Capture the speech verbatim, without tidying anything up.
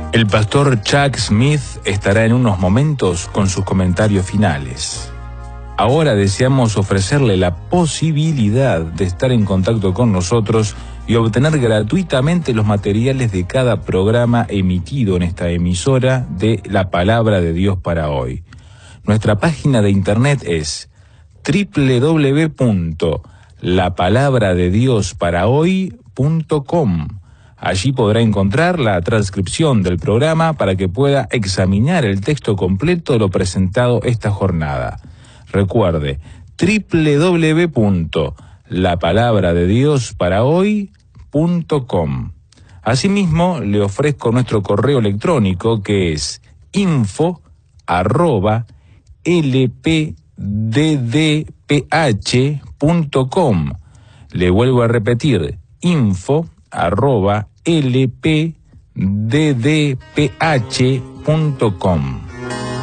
El pastor Chuck Smith estará en unos momentos con sus comentarios finales. Ahora deseamos ofrecerle la posibilidad de estar en contacto con nosotros y obtener gratuitamente los materiales de cada programa emitido en esta emisora de La Palabra de Dios para hoy. Nuestra página de internet es doble u doble u doble u punto la palabra de dios para hoy punto com. Allí podrá encontrar la transcripción del programa para que pueda examinar el texto completo de lo presentado esta jornada. Recuerde, doble u doble u doble u punto la palabra de dios para hoy punto com. Asimismo, le ofrezco nuestro correo electrónico que es info arroba l p d d p h punto com. Le vuelvo a repetir, info arroba l p d d p h punto com.